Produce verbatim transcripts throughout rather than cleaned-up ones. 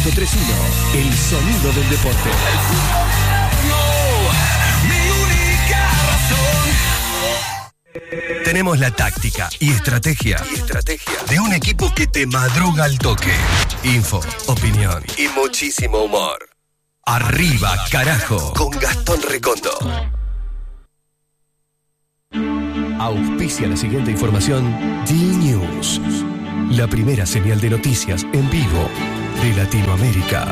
punto tres uno, el sonido del deporte. Tenemos la táctica y estrategia, y estrategia de un equipo que te madruga al toque. Info, opinión y muchísimo humor. Arriba, carajo, con Gastón Recondo. Auspicia la siguiente información D-News, la primera señal de noticias en vivo de Latinoamérica.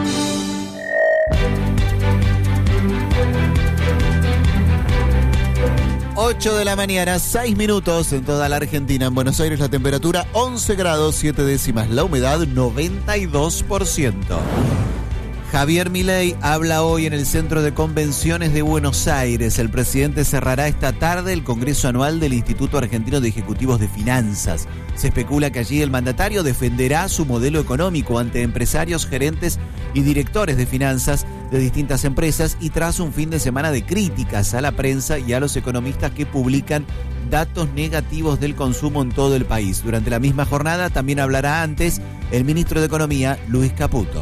ocho de la mañana, seis minutos en toda la Argentina. En Buenos Aires la temperatura once grados, siete décimas. La humedad noventa y dos por ciento. Javier Milei habla hoy en el Centro de Convenciones de Buenos Aires. El presidente cerrará esta tarde el Congreso Anual del Instituto Argentino de Ejecutivos de Finanzas. Se especula que allí el mandatario defenderá su modelo económico ante empresarios, gerentes y directores de finanzas de distintas empresas y tras un fin de semana de críticas a la prensa y a los economistas que publican datos negativos del consumo en todo el país. Durante la misma jornada también hablará antes el ministro de Economía, Luis Caputo.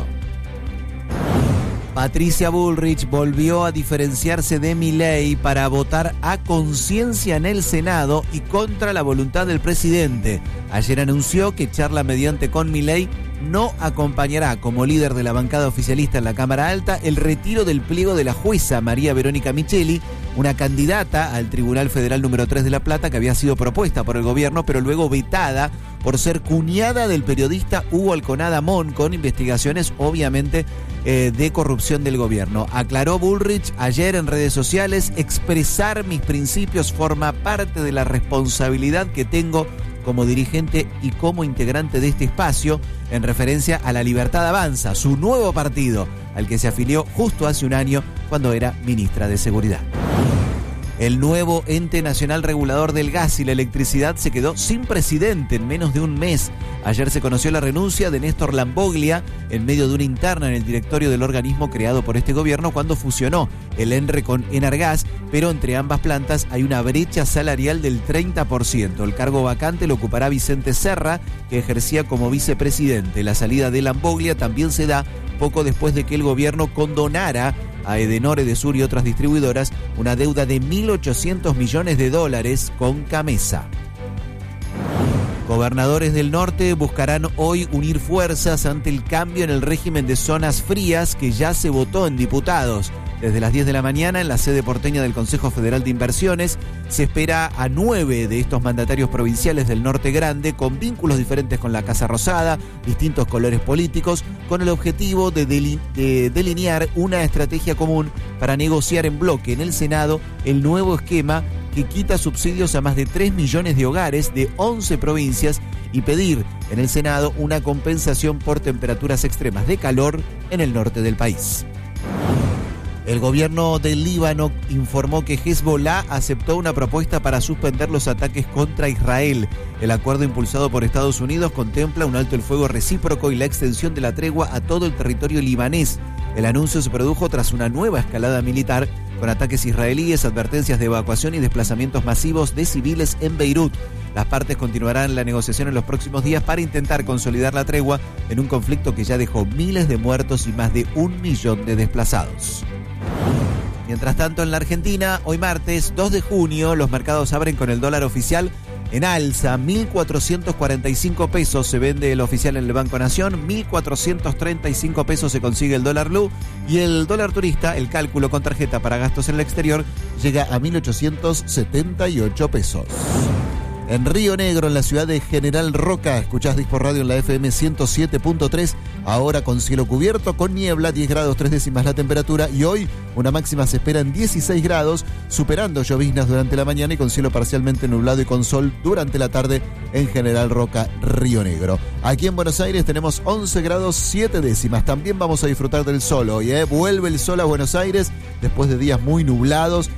Patricia Bullrich volvió a diferenciarse de Milei para votar a conciencia en el Senado y contra la voluntad del presidente. Ayer anunció que charla mediante con Milei no acompañará como líder de la bancada oficialista en la Cámara Alta el retiro del pliego de la jueza María Verónica Micheli, una candidata al Tribunal Federal número tres de La Plata que había sido propuesta por el gobierno pero luego vetada por ser cuñada del periodista Hugo Alconada Mon, con investigaciones obviamente eh, de corrupción del gobierno. Aclaró Bullrich ayer en redes sociales: expresar mis principios forma parte de la responsabilidad que tengo como dirigente y como integrante de este espacio, en referencia a La Libertad Avanza, su nuevo partido, al que se afilió justo hace un año cuando era ministra de Seguridad. El nuevo ente nacional regulador del gas y la electricidad se quedó sin presidente en menos de un mes. Ayer se conoció la renuncia de Néstor Lamboglia en medio de una interna en el directorio del organismo creado por este gobierno cuando fusionó el ENRE con Enargas, pero entre ambas plantas hay una brecha salarial del treinta por ciento. El cargo vacante lo ocupará Vicente Serra, que ejercía como vicepresidente. La salida de Lamboglia también se da poco después de que el gobierno condonara a Edenor, Edesur y otras distribuidoras una deuda de mil ochocientos millones de dólares con Camesa. Gobernadores del norte buscarán hoy unir fuerzas ante el cambio en el régimen de zonas frías que ya se votó en diputados. Desde las diez de la mañana, en la sede porteña del Consejo Federal de Inversiones, se espera a nueve de estos mandatarios provinciales del Norte Grande, con vínculos diferentes con la Casa Rosada, distintos colores políticos, con el objetivo de, deline- de delinear una estrategia común para negociar en bloque en el Senado el nuevo esquema que quita subsidios a más de tres millones de hogares de once provincias y pedir en el Senado una compensación por temperaturas extremas de calor en el norte del país. El gobierno del Líbano informó que Hezbollah aceptó una propuesta para suspender los ataques contra Israel. El acuerdo impulsado por Estados Unidos contempla un alto el fuego recíproco y la extensión de la tregua a todo el territorio libanés. El anuncio se produjo tras una nueva escalada militar con ataques israelíes, advertencias de evacuación y desplazamientos masivos de civiles en Beirut. Las partes continuarán la negociación en los próximos días para intentar consolidar la tregua en un conflicto que ya dejó miles de muertos y más de un millón de desplazados. Mientras tanto, en la Argentina, hoy martes dos de junio, los mercados abren con el dólar oficial en alza. mil cuatrocientos cuarenta y cinco pesos se vende el oficial en el Banco Nación, mil cuatrocientos treinta y cinco pesos se consigue el dólar blue y el dólar turista, el cálculo con tarjeta para gastos en el exterior, llega a mil ochocientos setenta y ocho pesos. En Río Negro, en la ciudad de General Roca, escuchás Dispo Radio en la F M ciento siete punto tres, ahora con cielo cubierto, con niebla, diez grados tres décimas la temperatura, y hoy una máxima se espera en dieciséis grados, superando lloviznas durante la mañana y con cielo parcialmente nublado y con sol durante la tarde en General Roca, Río Negro. Aquí en Buenos Aires tenemos once grados siete décimas, también vamos a disfrutar del sol hoy, ¿eh? Vuelve el sol a Buenos Aires después de días muy nublados,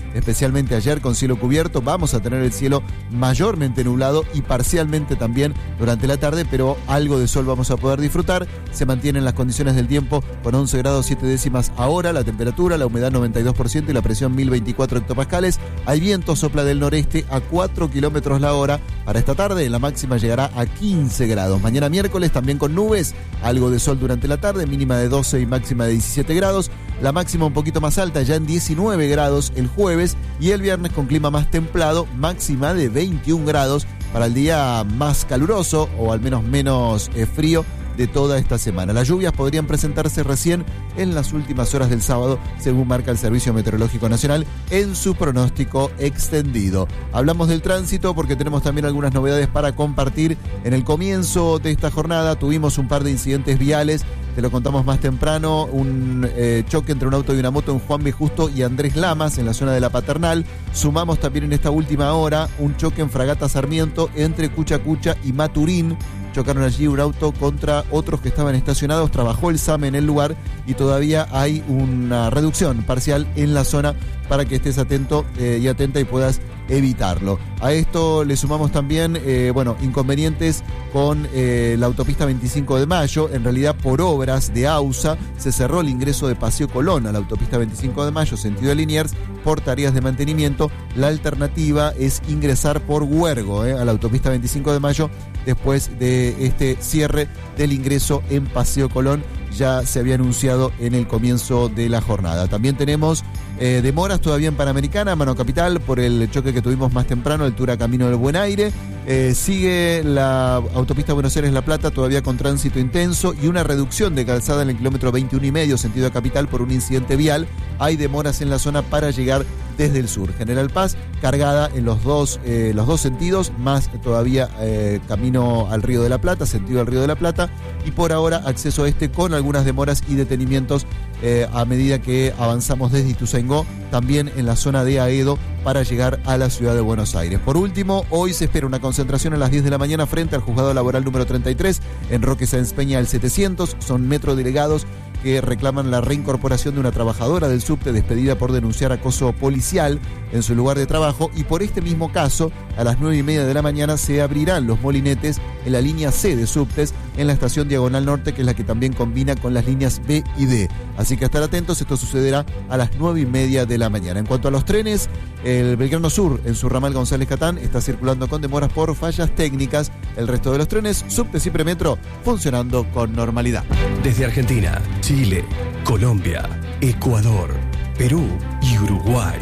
especialmente ayer con cielo cubierto. Vamos a tener el cielo mayormente nublado y parcialmente también durante la tarde, pero algo de sol vamos a poder disfrutar. Se mantienen las condiciones del tiempo con once grados siete décimas ahora, la temperatura, la humedad noventa y dos por ciento y la presión mil veinticuatro hectopascales. Hay viento, sopla del noreste a cuatro kilómetros la hora. Para esta tarde la máxima llegará a quince grados. Mañana miércoles también con nubes, algo de sol durante la tarde, mínima de doce y máxima de diecisiete grados. La máxima un poquito más alta, ya en diecinueve grados el jueves, y el viernes con clima más templado, máxima de veintiún grados para el día más caluroso o al menos menos eh, frío de toda esta semana. Las lluvias podrían presentarse recién en las últimas horas del sábado, según marca el Servicio Meteorológico Nacional en su pronóstico extendido. Hablamos del tránsito porque tenemos también algunas novedades para compartir. En el comienzo de esta jornada tuvimos un par de incidentes viales, te lo contamos más temprano, un eh, choque entre un auto y una moto en Juan B. Justo y Andrés Lamas en la zona de la Paternal. Sumamos también en esta última hora un choque en Fragata Sarmiento entre Cuchacucha y Maturín. Chocaron allí un auto contra otros que estaban estacionados, trabajó el S A M en el lugar y todavía hay una reducción parcial en la zona para que estés atento eh, y atenta y puedas evitarlo. A esto le sumamos también, eh, bueno, inconvenientes con eh, la autopista veinticinco de mayo. En realidad, por obras de AUSA, se cerró el ingreso de Paseo Colón a la autopista veinticinco de mayo, sentido de Liniers, por tareas de mantenimiento. La alternativa es ingresar por Huergo eh, a la autopista veinticinco de mayo después de este cierre del ingreso en Paseo Colón. Ya se había anunciado en el comienzo de la jornada. También tenemos eh, demoras todavía en Panamericana, Mano Capital, por el choque que tuvimos más temprano, altura Camino del Buen Aire. Eh, sigue la autopista Buenos Aires-La Plata todavía con tránsito intenso y una reducción de calzada en el kilómetro veintiuno y medio sentido a Capital por un incidente vial. Hay demoras en la zona para llegar desde el sur. General Paz cargada en los dos, eh, los dos sentidos, más todavía eh, camino al Río de la Plata, sentido al Río de la Plata, y por ahora acceso este con algunas demoras y detenimientos eh, a medida que avanzamos desde Ituzaingó, también en la zona de Aedo para llegar a la ciudad de Buenos Aires. Por último, hoy se espera una concentración a las diez de la mañana frente al juzgado laboral número treinta y tres en Roque Sáenz Peña al setecientos. Son metrodelegados que reclaman la reincorporación de una trabajadora del subte despedida por denunciar acoso policial en su lugar de trabajo, y por este mismo caso, a las nueve y media de la mañana se abrirán los molinetes en la línea C de subtes en la estación Diagonal Norte, que es la que también combina con las líneas B y D. Así que estar atentos, esto sucederá a las nueve y media de la mañana. En cuanto a los trenes, el Belgrano Sur en su ramal González Catán está circulando con demoras por fallas técnicas. El resto de los trenes, subtes y premetro, funcionando con normalidad. Desde Argentina, Chile, Colombia, Ecuador, Perú y Uruguay.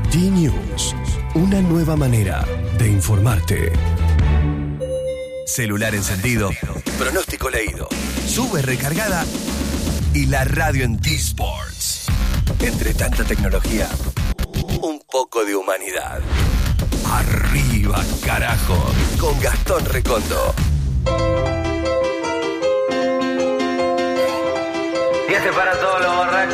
D-News, una nueva manera de informarte. Celular encendido, pronóstico leído, sube recargada y la radio en T-Sports. Entre tanta tecnología, un poco de humanidad. Arriba, carajo, con Gastón Recondo. Y este para todos los borrachos